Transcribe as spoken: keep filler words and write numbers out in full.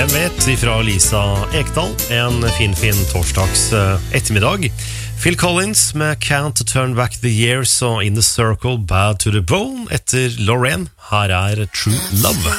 Hvem vet, ifra Lisa Ekdal. En fin, fin torsdags ettermiddag. Phil Collins med Can't Turn Back the Years og In the Circle, Bad to the Bone etter Lorraine. Her er True Love.